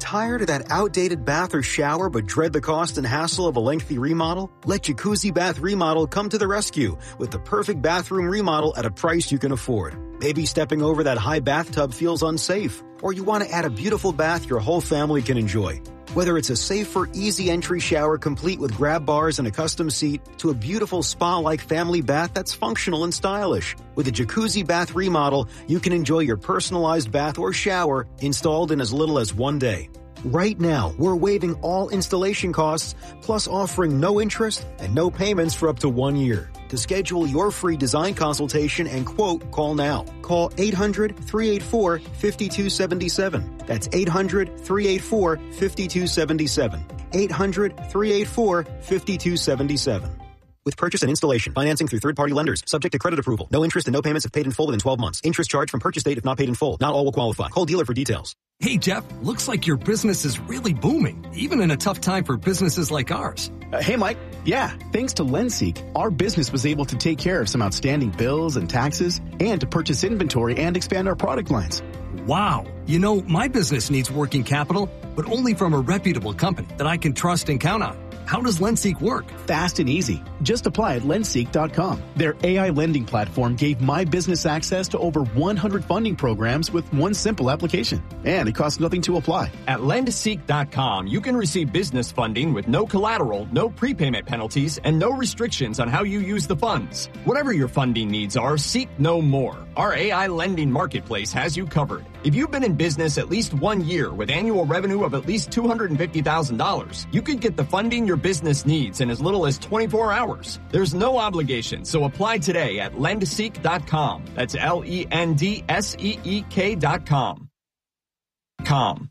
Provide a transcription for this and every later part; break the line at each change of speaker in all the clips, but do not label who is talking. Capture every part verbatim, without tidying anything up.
Tired of that outdated bath or shower but dread the cost and hassle of a lengthy remodel? Let Jacuzzi Bath Remodel come to the rescue with the perfect bathroom remodel at a price you can afford. Maybe stepping over that high bathtub feels unsafe, or you want to add a beautiful bath your whole family can enjoy. Whether it's a safer, easy entry shower complete with grab bars and a custom seat to a beautiful spa-like family bath that's functional and stylish. With a Jacuzzi Bath Remodel, you can enjoy your personalized bath or shower installed in as little as one day. Right now, we're waiving all installation costs, plus offering no interest and no payments for up to one year. To schedule your free design consultation and quote, call now. Call eight hundred, three eight four, five two seven seven. That's eight hundred, three eight four, five two seven seven. eight hundred, three eight four, five two seven seven. With purchase and installation, financing through third-party lenders, subject to credit approval. No interest and no payments if paid in full within twelve months. Interest charged from purchase date if not paid in full. Not all will qualify. Call dealer for details.
Hey, Jeff, looks like your business is really booming, even in a tough time for businesses like ours.
Uh, hey, Mike. Yeah, thanks to LendSeek, our business was able to take care of some outstanding bills and taxes and to purchase inventory and expand our product lines.
Wow. You know, my business needs working capital, but only from a reputable company that I can trust and count on. How does LendSeek work?
Fast and easy. Just apply at lendseek dot com. Their A I lending platform gave my business access to over one hundred funding programs with one simple application. And it costs nothing to apply.
At lendseek dot com, you can receive business funding with no collateral, no prepayment penalties, and no restrictions on how you use the funds. Whatever your funding needs are, seek no more. Our A I lending marketplace has you covered. If you've been in business at least one year with annual revenue of at least two hundred fifty thousand dollars, you could get the funding your business needs in as little as twenty-four hours. There's no obligation, so apply today at lendseek dot com. That's L E N D S E E K dot com. Com.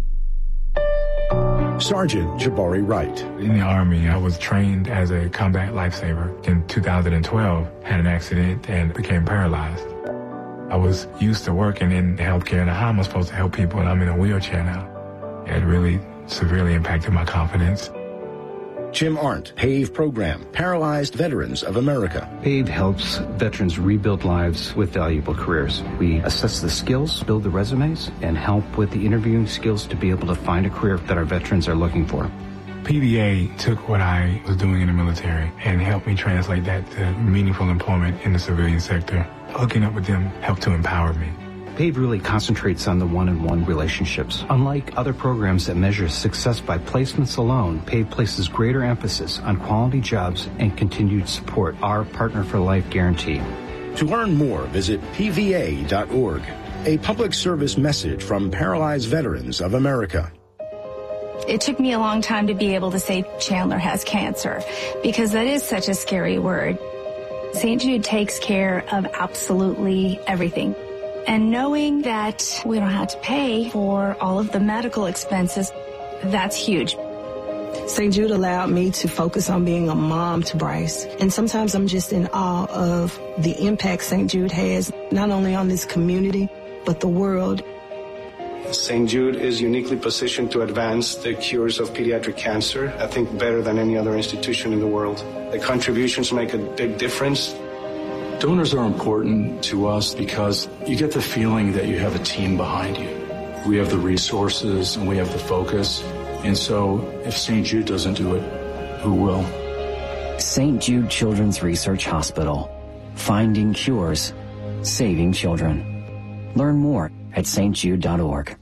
Sergeant Jabari Wright.
In the Army, I was trained as a combat lifesaver. In two thousand twelve, had an accident and became paralyzed. I was used to working in healthcare, and how am I supposed to help people, and I'm in a wheelchair now. It really severely impacted my confidence.
Jim Arndt, PAVE program, Paralyzed Veterans of America.
PAVE helps veterans rebuild lives with valuable careers. We assess the skills, build the resumes, and help with the interviewing skills to be able to find a career that our veterans are looking for.
P V A took what I was doing in the military and helped me translate that to meaningful employment in the civilian sector. Hooking up with them helped to empower me.
PAVE really concentrates on the one-on-one relationships. Unlike other programs that measure success by placements alone, PAVE places greater emphasis on quality jobs and continued support, our Partner for Life guarantee.
To learn more, visit P V A dot org. A public service message from Paralyzed Veterans of America.
It took me a long time to be able to say Chandler has cancer, because that is such a scary word. Saint Jude takes care of absolutely everything. And knowing that we don't have to pay for all of the medical expenses, that's huge.
Saint Jude allowed me to focus on being a mom to Bryce. And sometimes I'm just in awe of the impact Saint Jude has, not only on this community, but the world.
Saint Jude is uniquely positioned to advance the cures of pediatric cancer, I think better than any other institution in the world. The contributions make a big difference.
Donors are important to us because you get the feeling that you have a team behind you. We have the resources and we have the focus. And so if Saint Jude doesn't do it, who will?
Saint Jude Children's Research Hospital. Finding cures. Saving children. Learn more at S T jude dot org.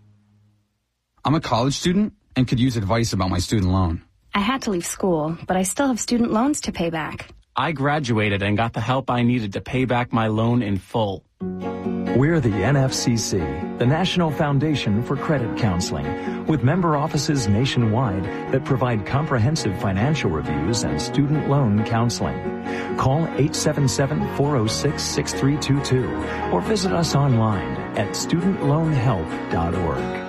I'm a college student and could use advice about my student loan.
I had to leave school, but I still have student loans to pay back.
I graduated and got the help I needed to pay back my loan in full.
We're the N F C C, the National Foundation for Credit Counseling, with member offices nationwide that provide comprehensive financial reviews and student loan counseling. Call eight seven seven, four oh six, six three two two or visit us online at student loan help dot org.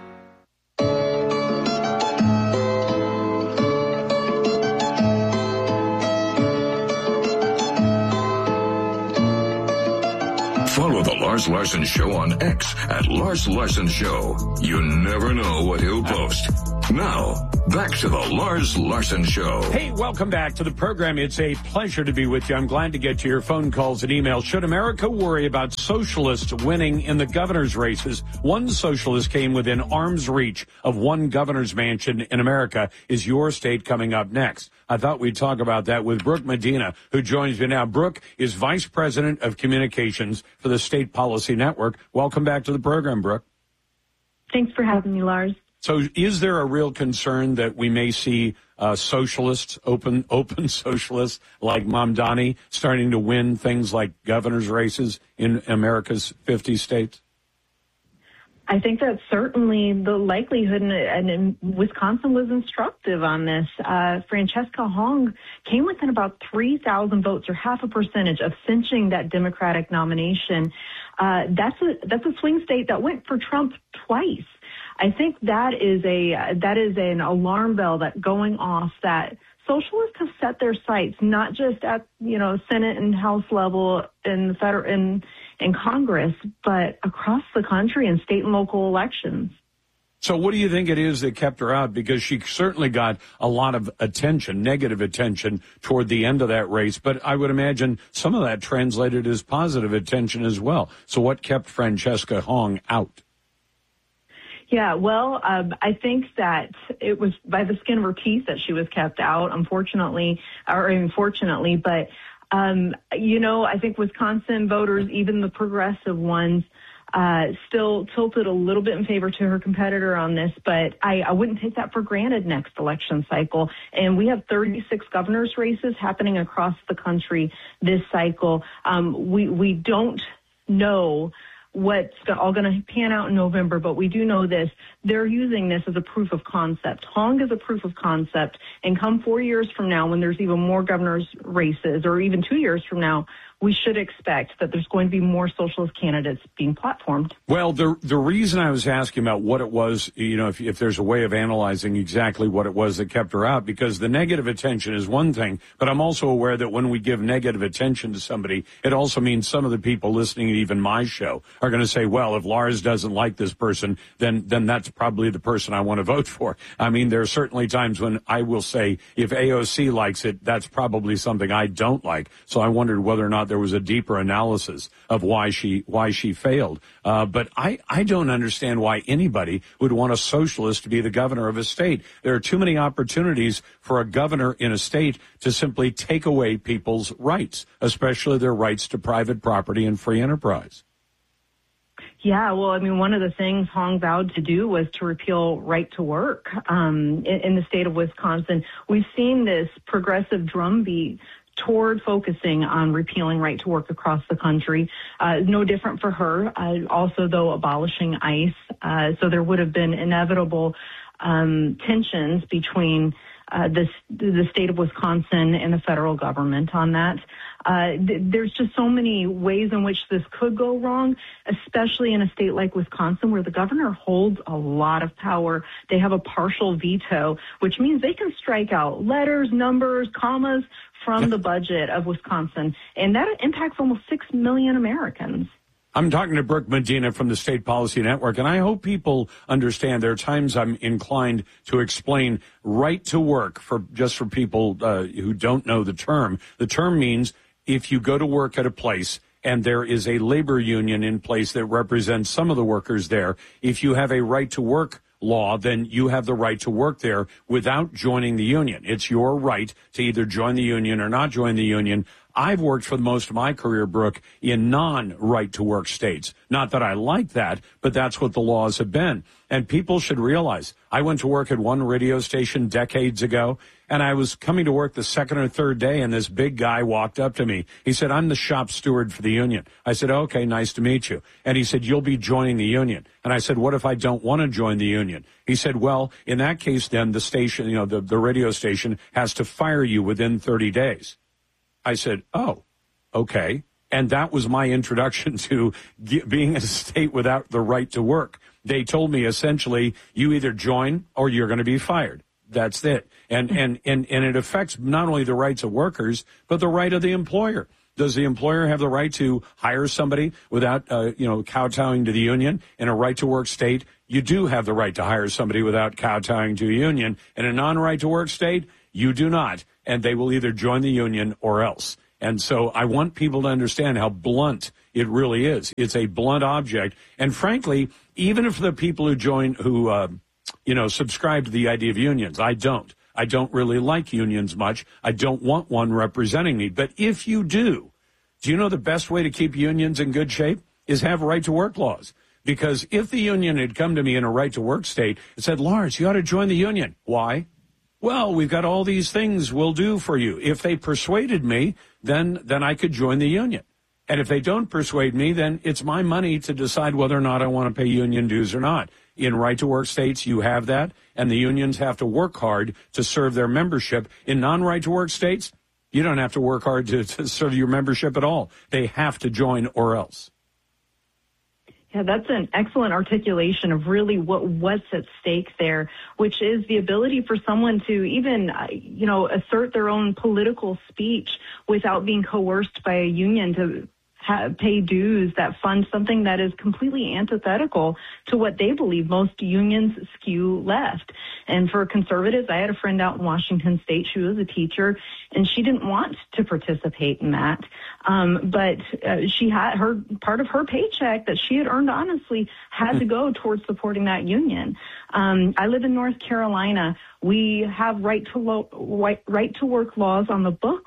Follow The Lars Larson Show on X at Lars Larson Show. You never know what he'll post. Now, Back to the Lars Larson Show.
Hey, welcome back to the program. It's a pleasure to be with you. I'm glad to get to your phone calls and emails. Should America worry about socialists winning in the governor's races? One socialist came within arm's reach of one governor's mansion in America. Is your state coming up next? I thought we'd talk about that with Brooke Medina, who joins me now. Brooke is Vice President of Communications for the State Policy Network. Welcome back to the program, Brooke.
Thanks for having me, Lars.
So is there a real concern that we may see uh, socialists, open open socialists like Mamdani starting to win things like governor's races in America's fifty states?
I think that's certainly the likelihood, and, and Wisconsin was instructive on this. Uh, Francesca Hong came within about three thousand votes, or half a percentage, of cinching that Democratic nomination. Uh, that's a that's a swing state that went for Trump twice. I think that is a that is an alarm bell that going off that socialists have set their sights not just at, you know, Senate and House level in the federal in in Congress, but across the country in state and local elections.
So what do you think it is that kept her out? Because she certainly got a lot of attention, negative attention, toward the end of that race. But I would imagine some of that translated as positive attention as well. So what kept Francesca Hong out?
Yeah, well, um, I think that it was by the skin of her teeth that she was kept out, unfortunately, or unfortunately. But, um, you know, I think Wisconsin voters, even the progressive ones, uh, still tilted a little bit in favor to her competitor on this. But I, I wouldn't take that for granted next election cycle. And we have thirty-six governor's races happening across the country this cycle. Um, we, we don't know what's all going to pan out in November, but we do know this. They're using this as a proof of concept. Hong is a proof of concept, and come four years from now, when there's even more governor's races, or even two years from now, we should expect that there's going to be more socialist candidates being platformed.
Well, the the reason I was asking about what it was, you know, if, if there's a way of analyzing exactly what it was that kept her out, because the negative attention is one thing, but I'm also aware that when we give negative attention to somebody, it also means some of the people listening to even my show are going to say, well, if Lars doesn't like this person, then then that's probably the person I want to vote for. I mean, there are certainly times when I will say, if A O C likes it, that's probably something I don't like. So I wondered whether or not there was a deeper analysis of why she why she failed. Uh, but I, I don't understand why anybody would want a socialist to be the governor of a state. There are too many opportunities for a governor in a state to simply take away people's rights, especially their rights to private property and free enterprise.
Yeah, well, I mean, one of the things Hong vowed to do was to repeal right to work um, in, in the state of Wisconsin. We've seen this progressive drumbeat toward focusing on repealing right to work across the country. Uh, no different for her. Uh, also, though, abolishing ICE. Uh, so there would have been inevitable um, tensions between uh, the, the state of Wisconsin and the federal government on that. Uh, th- there's just so many ways in which this could go wrong, especially in a state like Wisconsin, where the governor holds a lot of power. They have a partial veto, which means they can strike out letters, numbers, commas from the budget of Wisconsin, and that impacts almost six million Americans.
I'm talking to Brooke Medina from the State Policy Network, and I hope people understand there are times I'm inclined to explain right to work for just for people uh, who don't know the term. The term means if you go to work at a place and there is a labor union in place that represents some of the workers there, if you have a right to work law, then you have the right to work there without joining the union. It's your right to either join the union or not join the union. I've worked for most of my career, Brooke, in non-right-to-work states. Not that I like that, but that's what the laws have been. And people should realize, I went to work at one radio station decades ago, and I was coming to work the second or third day, and this big guy walked up to me. He said, I'm the shop steward for the union. I said, okay, nice to meet you. And he said, you'll be joining the union. And I said, what if I don't want to join the union? He said, well, in that case, then the station, you know, the, the radio station has to fire you within thirty days. I said, oh, okay. And that was my introduction to ge- being in a state without the right to work. They told me essentially, you either join or you're going to be fired. That's it. And, and, and, and it affects not only the rights of workers, but the right of the employer. Does the employer have the right to hire somebody without, uh, you know, kowtowing to the union? In a right-to-work state, you do have the right to hire somebody without kowtowing to a union. In a non-right-to-work state, you do not, and they will either join the union or else. And so I want people to understand how blunt it really is. It's a blunt object. And frankly, even if the people who join, who, uh, you know, subscribe to the idea of unions, I don't. I don't really like unions much. I don't want one representing me. But if you do, do you know the best way to keep unions in good shape is have right-to-work laws? Because if the union had come to me in a right-to-work state and said, Lars, you ought to join the union. Why? Well, we've got all these things we'll do for you. If they persuaded me, then then I could join the union. And if they don't persuade me, then it's my money to decide whether or not I want to pay union dues or not. In right-to-work states, you have that, and the unions have to work hard to serve their membership. In non-right-to-work states, you don't have to work hard to, to serve your membership at all. They have to join or else.
Yeah, that's an excellent articulation of really what what's at stake there, which is the ability for someone to even, uh, you know, assert their own political speech without being coerced by a union to ha- pay dues that fund something that is completely antithetical to what they believe. Most unions skew left. And for conservatives, I had a friend out in Washington State. She was a teacher, and she didn't want to participate in that. Um, but uh, she had her part of her paycheck that she had earned honestly had to go towards supporting that union. Um, I live in North Carolina. We have right to lo- right, right to work laws on the books,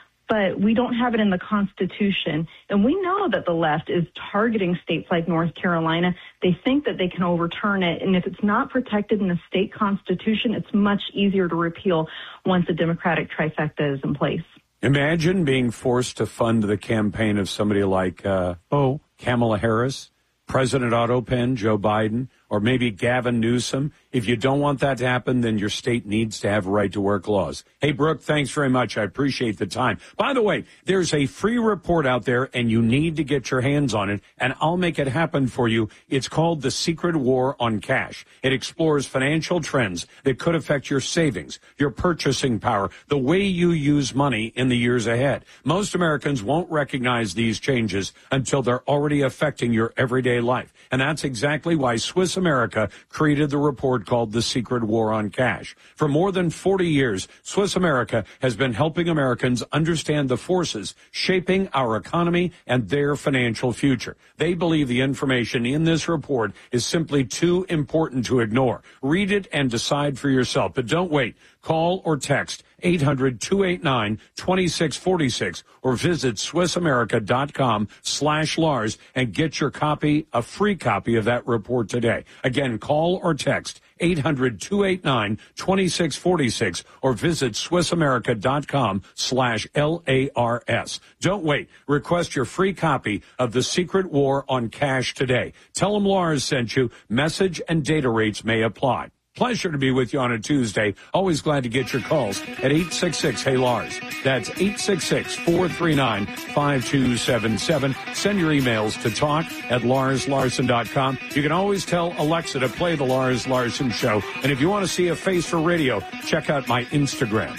but we don't have it in the Constitution. And we know that the left is targeting states like North Carolina. They think that they can overturn it. And if it's not protected in the state Constitution, it's much easier to repeal once a Democratic trifecta is in place.
Imagine being forced to fund the campaign of somebody like, uh, oh, Kamala Harris, President Otto Penn, Joe Biden, or maybe Gavin Newsom. If you don't want that to happen, then your state needs to have right-to-work laws. Hey, Brooke, thanks very much. I appreciate the time. By the way, there's a free report out there, and you need to get your hands on it, and I'll make it happen for you. It's called The Secret War on Cash. It explores financial trends that could affect your savings, your purchasing power, the way you use money in the years ahead. Most Americans won't recognize these changes until they're already affecting your everyday life. And that's exactly why Swiss America created the report called The Secret War on Cash. For more than forty years, Swiss America has been helping Americans understand the forces shaping our economy and their financial future. They believe the information in this report is simply too important to ignore. Read it and decide for yourself. But don't wait. Call or text eight hundred, two eight nine, two six four six or visit SwissAmerica.com slash Lars and get your copy, a free copy of that report today. Again, call or text eight hundred, two eight nine, two six four six or visit SwissAmerica.com slash L A R S. Don't wait. Request your free copy of The Secret War on Cash today. Tell them Lars sent you. Message and data rates may apply. Pleasure to be with you on a Tuesday. Always glad to get your calls at eight six six, hey Lars. That's eight six six, four three nine, five two seven seven. Send your emails to talk at lars larson dot com. You can always tell Alexa to play the Lars Larson Show. And if you want to see a face for radio, check out my Instagram.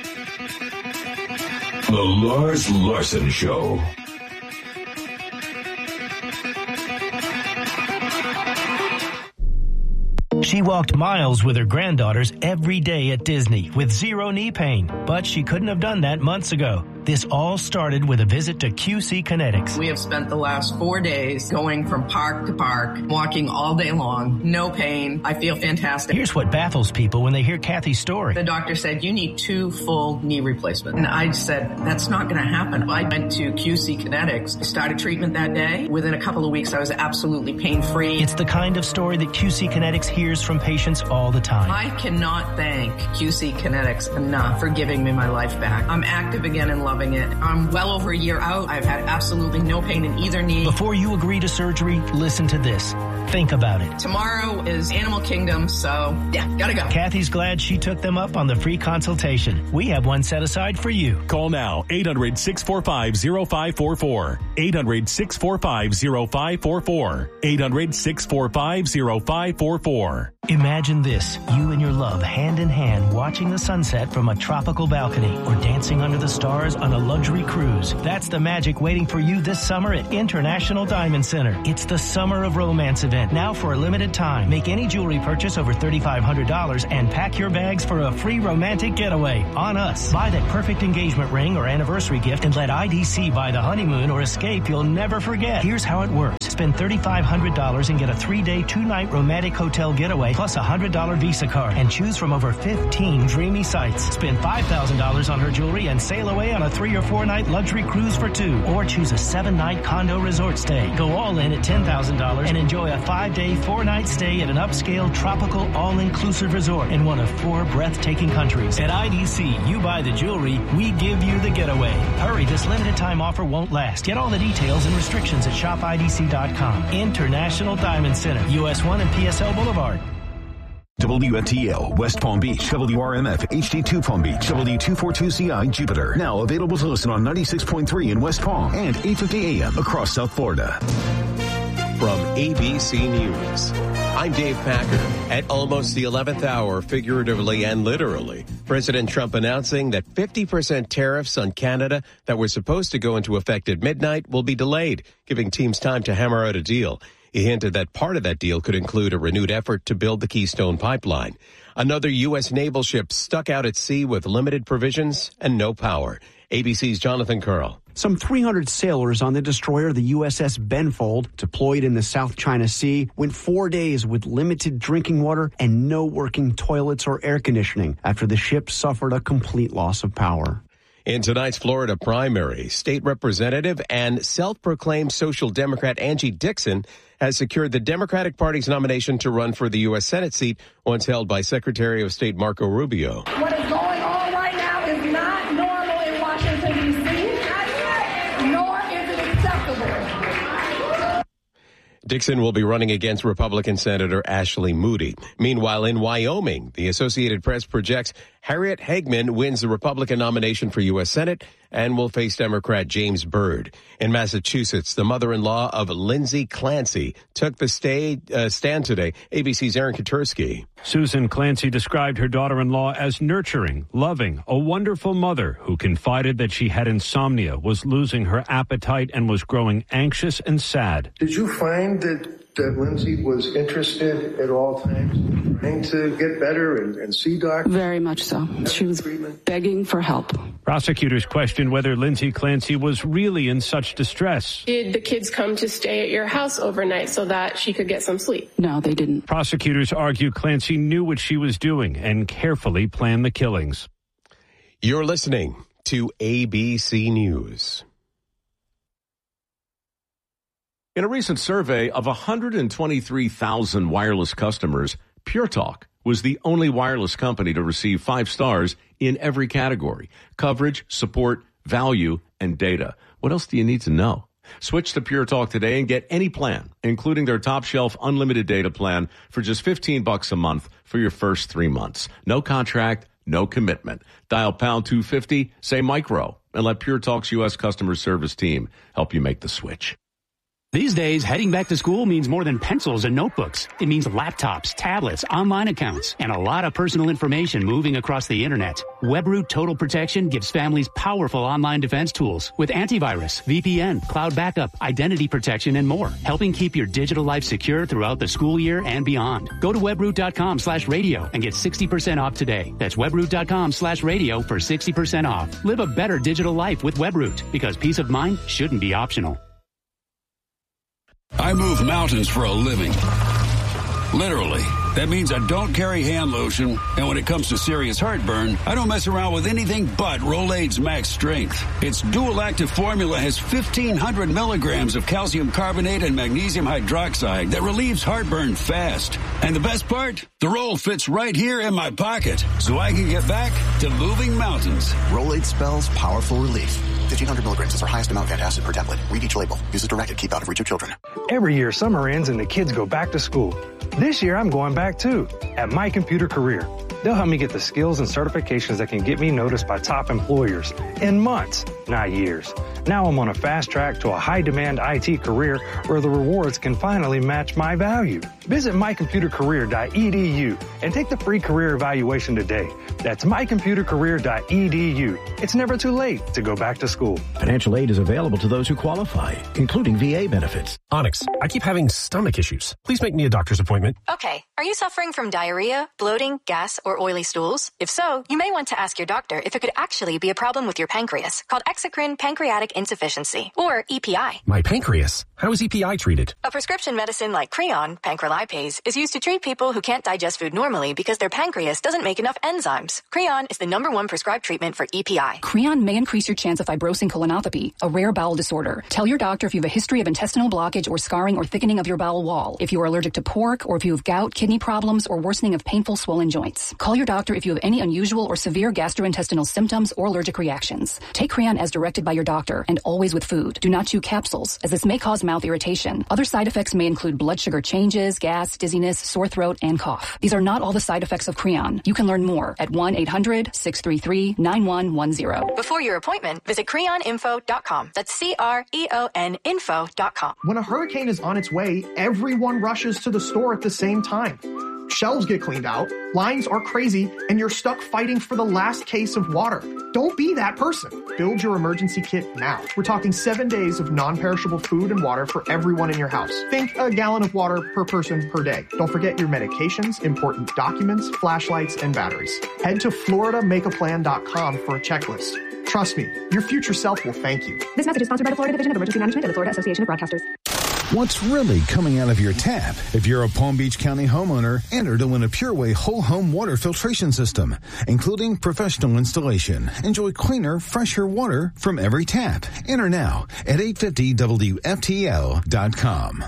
The Lars Larson Show.
She walked miles with her granddaughters every day at Disney with zero knee pain, but she couldn't have done that months ago. This all started with a visit to Q C Kinetics.
We have spent the last four days going from park to park, walking all day long, no pain. I feel fantastic.
Here's what baffles people when they hear Kathy's story.
The doctor said, you need two full knee replacements. And I said, that's not going to happen. I went to Q C Kinetics, started treatment that day. Within a couple of weeks, I was absolutely pain-free.
It's the kind of story that Q C Kinetics hears from patients all the time.
I cannot thank Q C Kinetics enough for giving me my life back. I'm active again and loving it. I'm well over a year out. I've had absolutely no pain in either knee.
Before you agree to surgery, listen to this. Think about it.
Tomorrow is Animal Kingdom, so yeah, gotta go.
Kathy's glad she took them up on the free consultation. We have one set aside for you.
Call now, eight hundred, six four five, zero five four four. eight hundred, six four five, zero five four four. eight hundred, six four five, zero five four four.
Imagine this, you and your love hand in hand watching the sunset from a tropical balcony or dancing under the stars on a luxury cruise. That's the magic waiting for you this summer at International Diamond Center. It's the Summer of Romance event, now for a limited time. Make any jewelry purchase over three thousand five hundred dollars and pack your bags for a free romantic getaway on us. Buy that perfect engagement ring or anniversary gift and let I D C buy the honeymoon or escape you'll never forget. Here's how it works. Spend three thousand five hundred dollars and get a three-day, two-night romantic hotel getaway plus a one hundred dollars Visa card and choose from over fifteen dreamy sites. Spend five thousand dollars on her jewelry and sail away on a three or four-night luxury cruise for two. Or choose a seven-night condo resort stay. Go all in at ten thousand dollars and enjoy a five-day, four-night stay at an upscale, tropical, all-inclusive resort in one of four breathtaking countries. At I D C, you buy the jewelry, we give you the getaway. Hurry, this limited time offer won't last. Get all the details and restrictions at shop I D C dot com. International Diamond Center, U S one and P S L Boulevard.
W F T L, West Palm Beach, W R M F, H D two Palm Beach, W two forty-two C I, Jupiter. Now available to listen on ninety-six point three in West Palm and eight fifty A M across South Florida.
From A B C News, I'm Dave Packer. At almost the eleventh hour, figuratively and literally, President Trump announcing that fifty percent tariffs on Canada that were supposed to go into effect at midnight will be delayed, giving teams time to hammer out a deal. He hinted that part of that deal could include a renewed effort to build the Keystone Pipeline. Another U S naval ship stuck out at sea with limited provisions and no power. A B C's Jonathan Curl.
Some three hundred sailors on the destroyer, the U S S Benfold, deployed in the South China Sea, went four days with limited drinking water and no working toilets or air conditioning after the ship suffered a complete loss of power.
In tonight's Florida primary, state representative and self-proclaimed social democrat Angie Dixon has secured the Democratic Party's nomination to run for the U S Senate seat once held by Secretary of State Marco Rubio.
What is going on right now is not normal in Washington, D C, nor is it acceptable.
Dixon will be running against Republican Senator Ashley Moody. Meanwhile, in Wyoming, the Associated Press projects Harriet Hagman wins the Republican nomination for U S Senate and will face Democrat James Byrd. In Massachusetts, the mother-in-law of Lindsay Clancy took the stay, uh, stand today. A B C's Aaron Katursky.
Susan Clancy described her daughter-in-law as nurturing, loving, a wonderful mother who confided that she had insomnia, was losing her appetite, and was growing anxious and sad.
Did you find that, that Lindsay was interested at all times, trying to get better and, and see doctors?
Very much so. She was begging for help.
Prosecutors questioned whether Lindsay Clancy was really in such distress.
Did the kids come to stay at your house overnight so that she could get some sleep?
No, they didn't.
Prosecutors argue Clancy knew what she was doing and carefully planned the killings.
You're listening to A B C News.
In a recent survey of one hundred twenty-three thousand wireless customers, Pure Talk was the only wireless company to receive five stars in every category: coverage, support, value, and data. What else do you need to know? Switch to Pure Talk today and get any plan, including their top shelf unlimited data plan for just fifteen bucks a month for your first three months. No contract, no commitment. Dial pound two fifty, say micro, and let Pure Talk's U S customer service team help you make the switch.
These days, heading back to school means more than pencils and notebooks. It means laptops, tablets, online accounts, and a lot of personal information moving across the internet. WebRoot Total Protection gives families powerful online defense tools with antivirus, V P N, cloud backup, identity protection, and more, helping keep your digital life secure throughout the school year and beyond. Go to webroot.com slash radio and get sixty percent off today. That's webroot.com slash radio for sixty percent off. Live a better digital life with WebRoot, because peace of mind shouldn't be optional.
I move mountains for a living. Literally. That means I don't carry hand lotion, and when it comes to serious heartburn, I don't mess around with anything but Rolaids Max Strength. Its dual-active formula has fifteen hundred milligrams of calcium carbonate and magnesium hydroxide that relieves heartburn fast. And the best part? The roll fits right here in my pocket, so I can get back to moving mountains.
Rolaids spells powerful relief.
fifteen hundred milligrams is our highest amount of antacid per tablet. Read each label. Use as directed. Keep out of reach of children.
Every year, summer ends and the kids go back to school. This year, I'm going back too, at My Computer Career. They'll help me get the skills and certifications that can get me noticed by top employers in months, not years. Now I'm on a fast track to a high-demand I T career where the rewards can finally match my value. Visit my computer career dot e d u and take the free career evaluation today. That's my computer career dot e d u. It's never too late to go back to school.
Financial aid is available to those who qualify, including V A benefits.
Onyx, I keep having stomach issues. Please make me a doctor's appointment.
Okay. Are you suffering from diarrhea, bloating, gas, or oily stools? If so, you may want to ask your doctor if it could actually be a problem with your pancreas, called exocrine pancreatic insufficiency, or E P I.
My pancreas? How is E P I treated?
A prescription medicine like Creon, pancrelipase, is used to treat people who can't digest food normally because their pancreas doesn't make enough enzymes. Creon is the number one prescribed treatment for E P I.
Creon may increase your chance of fibrosing colonopathy, a rare bowel disorder. Tell your doctor if you have a history of intestinal blockage or scarring or thickening of your bowel wall, if you are allergic to pork, or if you have gout, kidney problems, or worsening of painful swollen joints. Call your doctor if you have any unusual or severe gastrointestinal symptoms or allergic reactions. Take Creon as directed by your doctor and always with food. Do not chew capsules, as this may cause mouth irritation. Other side effects may include blood sugar changes, gas, dizziness, sore throat, and cough. These are not all the side effects of Creon. You can learn more at one eight hundred six three three nine one one zero.
Before your appointment, visit creon info dot com. That's C R E O N info dot com.
When a hurricane is on its way, everyone rushes to the store at the same time. Shelves get cleaned out, lines are crazy, and you're stuck fighting for the last case of water. Don't be that person. Build your emergency kit now. We're talking seven days of non-perishable food and water for everyone in your house. Think a gallon of water per person per day. Don't forget your medications, important documents, flashlights, and batteries. Head to florida make a plan dot com for a checklist. Trust me, your future self will thank you.
This message is sponsored by the Florida Division of Emergency Management and the Florida Association of Broadcasters.
What's really coming out of your tap? If you're a Palm Beach County homeowner, enter to win a PureWay whole home water filtration system, including professional installation. Enjoy cleaner, fresher water from every tap. Enter now at eight fifty W F T L dot com.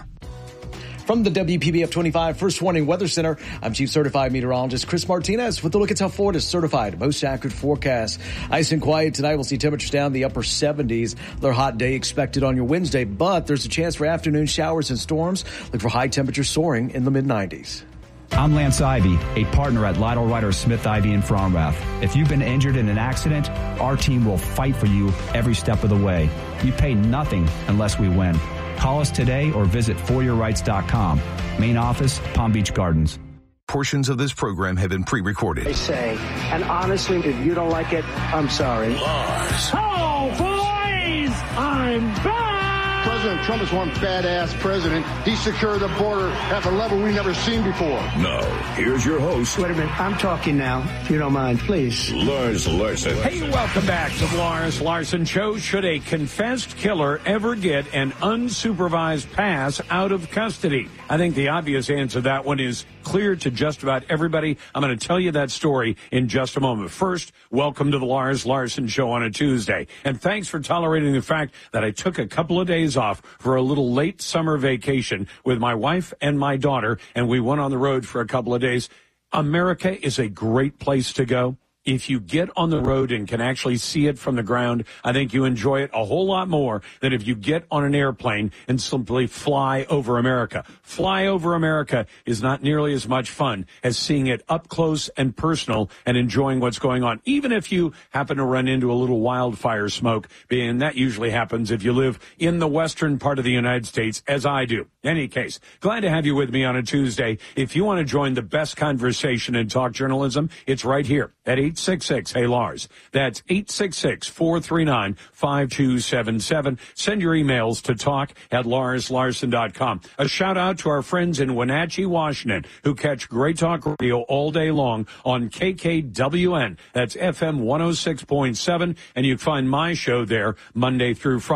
From the W P B F twenty-five First Warning Weather Center, I'm Chief Certified Meteorologist Chris Martinez with a look at how Florida's certified most accurate forecast. Ice and quiet tonight. We'll see temperatures down in the upper seventies. Another hot day expected on your Wednesday, but there's a chance for afternoon showers and storms. Look for high temperatures soaring in the mid nineties.
I'm Lance Ivy, a partner at Lytle Ryder Smith Ivy in Fromrath. If you've been injured in an accident, our team will fight for you every step of the way. You pay nothing unless we win. Call us today or visit for your rights dot com. Main office, Palm Beach Gardens.
Portions of this program have been pre-recorded.
They say, and honestly, if you don't like it, I'm sorry.
Lars.
Oh, boys! I'm back!
President Trump is one badass president. He secured the border at a level we've never seen before.
Now, here's your host.
Wait a minute. I'm talking now, if you don't mind, please.
Lars Larson.
Hey, welcome back to the Lars Larson Show. Should a confessed killer ever get an unsupervised pass out of custody? I think the obvious answer to that one is clear to just about everybody. I'm going to tell you that story in just a moment. First, welcome to the Lars Larson Show on a Tuesday. And thanks for tolerating the fact that I took a couple of days off for a little late summer vacation with my wife and my daughter, and we went on the road for a couple of days. America is a great place to go. If you get on the road and can actually see it from the ground, I think you enjoy it a whole lot more than if you get on an airplane and simply fly over America. Fly over America is not nearly as much fun as seeing it up close and personal and enjoying what's going on, even if you happen to run into a little wildfire smoke, and that usually happens if you live in the western part of the United States, as I do. In any case, glad to have you with me on a Tuesday. If you want to join the best conversation in talk journalism, it's right here at eight six six, hey Lars. That's eight six six, four three nine, five two seven seven. Send your emails to talk at lars larson dot com. A shout out to our friends in Wenatchee, Washington, who catch Great Talk Radio all day long on K K W N. That's F M one oh six point seven, and you can find my show there Monday through Friday.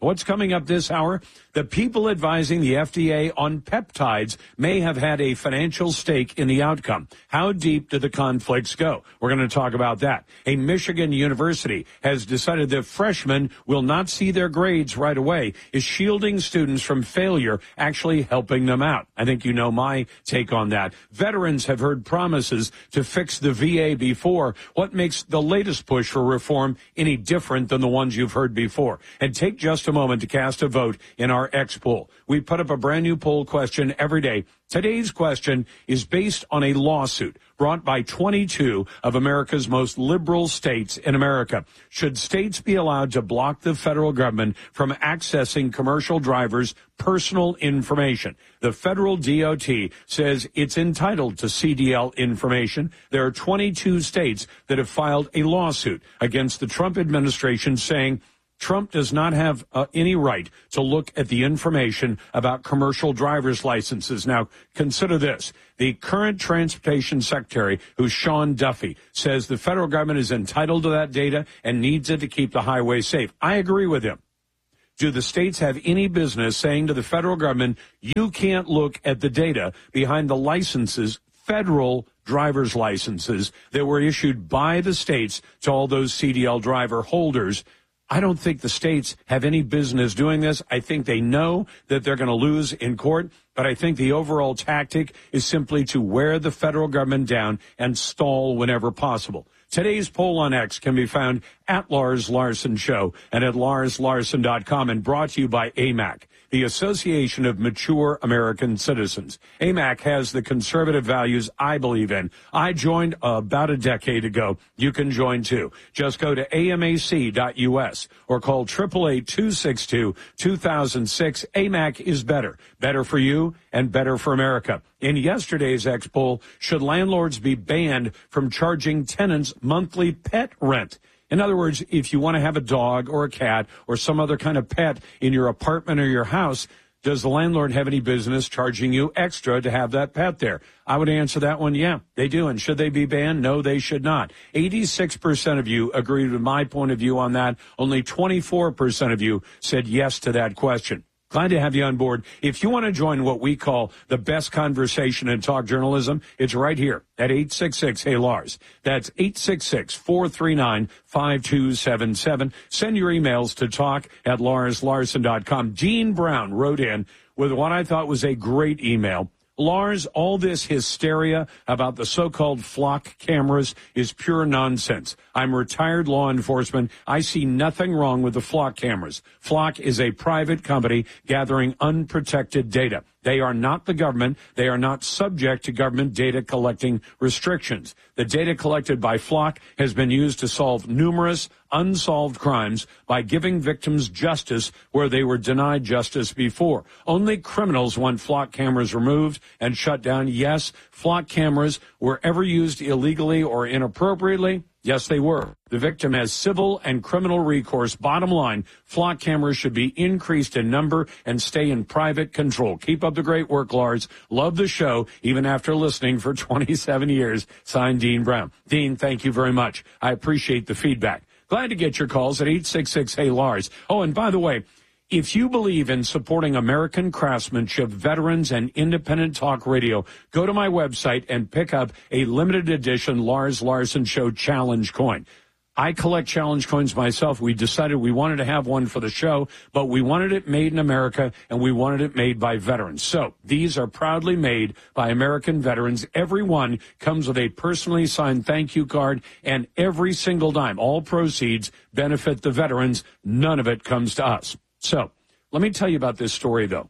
What's coming up this hour? The people advising the F D A on peptides may have had a financial stake in the outcome. How deep do the conflicts go? We're going to talk about that. A Michigan university has decided that freshmen will not see their grades right away. Is shielding students from failure actually helping them out? I think you know my take on that. Veterans have heard promises to fix the V A before. What makes the latest push for reform any different than the ones you've heard before? And take just a moment to cast a vote in our X poll. We put up a brand new poll question every day. Today's question is based on a lawsuit brought by twenty-two of America's most liberal states in America. Should states be allowed to block the federal government from accessing commercial drivers' personal information? The federal D O T says it's entitled to C D L information. There are twenty-two states that have filed a lawsuit against the Trump administration saying Trump does not have uh, any right to look at the information about commercial driver's licenses. Now, consider this. The current transportation secretary, who's Sean Duffy, says the federal government is entitled to that data and needs it to keep the highway safe. I agree with him. Do the states have any business saying to the federal government, you can't look at the data behind the licenses, federal driver's licenses, that were issued by the states to all those C D L driver holders? I don't think the states have any business doing this. I think they know that they're going to lose in court, but I think the overall tactic is simply to wear the federal government down and stall whenever possible. Today's poll on X can be found at Lars Larson Show and at lars larson dot com, and brought to you by A M A C, the Association of Mature American Citizens. A M A C has the conservative values I believe in. I joined about a decade ago. You can join too. Just go to A M A C dot U S or call eight eight eight, two six two, two thousand six. A M A C is better. Better for you and better for America. In yesterday's X poll, should landlords be banned from charging tenants monthly pet rent? In other words, if you want to have a dog or a cat or some other kind of pet in your apartment or your house, does the landlord have any business charging you extra to have that pet there? I would answer that one, yeah, they do. And should they be banned? No, they should not. eighty-six percent of you agreed with my point of view on that. Only twenty-four percent of you said yes to that question. Glad to have you on board. If you want to join what we call the best conversation in talk journalism, it's right here at eight six six, hey Lars. That's eight six six, four three nine, five two seven seven. Send your emails to talk at lars larson dot com. Dean Brown wrote in with what I thought was a great email. Lars, all this hysteria about the so-called flock cameras is pure nonsense. I'm retired law enforcement. I see nothing wrong with the flock cameras. Flock is a private company gathering unprotected data. They are not the government. They are not subject to government data collecting restrictions. The data collected by Flock has been used to solve numerous unsolved crimes by giving victims justice where they were denied justice before. Only criminals want Flock cameras removed and shut down. Yes, Flock cameras were ever used illegally or inappropriately. Yes, they were. The victim has civil and criminal recourse. Bottom line, Flock cameras should be increased in number and stay in private control. Keep up the great work, Lars. Love the show, even after listening for twenty-seven years. Signed, Dean Brown. Dean, thank you very much. I appreciate the feedback. Glad to get your calls at eight six six, hey Lars. Oh, and by the way, if you believe in supporting American craftsmanship, veterans, and independent talk radio, go to my website and pick up a limited edition Lars Larson Show Challenge coin. I collect challenge coins myself. We decided we wanted to have one for the show, but we wanted it made in America, and we wanted it made by veterans. So these are proudly made by American veterans. Every one comes with a personally signed thank you card, and every single dime, all proceeds benefit the veterans. None of it comes to us. So let me tell you about this story, though.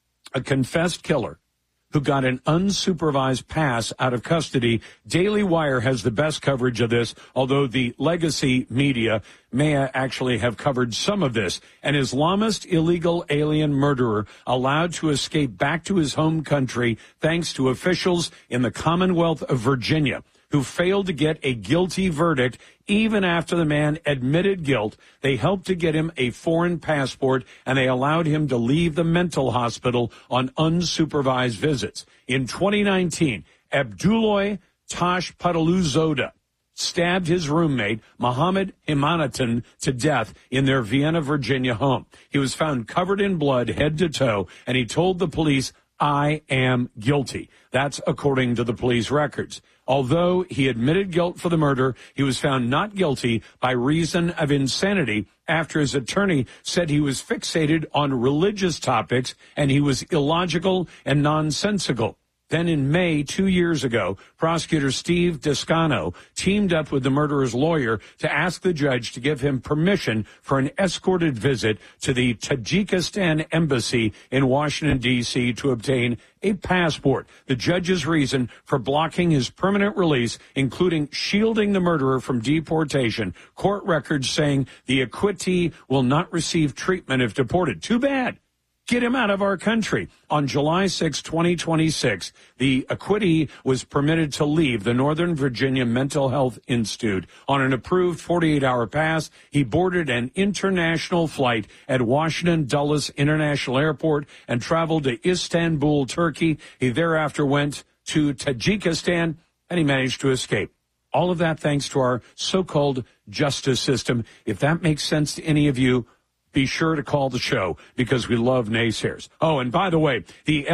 A confessed killer who got an unsupervised pass out of custody. Daily Wire has the best coverage of this, although the legacy media may actually have covered some of this. An Islamist illegal alien murderer allowed to escape back to his home country thanks to officials in the Commonwealth of Virginia, who failed to get a guilty verdict even after the man admitted guilt. They helped to get him a foreign passport, and they allowed him to leave the mental hospital on unsupervised visits. In twenty nineteen, Abdullahi Tashpataluzoda stabbed his roommate, Mohammed Imanatan, to death in their Vienna, Virginia home. He was found covered in blood head to toe, and he told the police, "I am guilty." That's according to the police records. Although he admitted guilt for the murder, he was found not guilty by reason of insanity after his attorney said he was fixated on religious topics and he was illogical and nonsensical. Then in May, two years ago, prosecutor Steve Descano teamed up with the murderer's lawyer to ask the judge to give him permission for an escorted visit to the Tajikistan embassy in Washington, D C to obtain a passport. The judge's reason for blocking his permanent release, including shielding the murderer from deportation. Court records saying the acquittee will not receive treatment if deported. Too bad. Get him out of our country. On July sixth, twenty twenty-six, the acquittee was permitted to leave the Northern Virginia Mental Health Institute. On an approved forty-eight hour pass, he boarded an international flight at Washington Dulles International Airport and traveled to Istanbul, Turkey. He thereafter went to Tajikistan, and he managed to escape. All of that thanks to our so-called justice system. If that makes sense to any of you, be sure to call the show because we love naysayers. Oh, and by the way, the